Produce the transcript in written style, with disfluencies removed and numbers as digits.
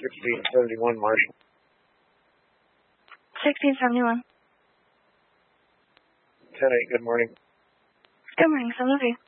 1671 Marshall. 1671. 10-8, good morning. Good morning, some of you.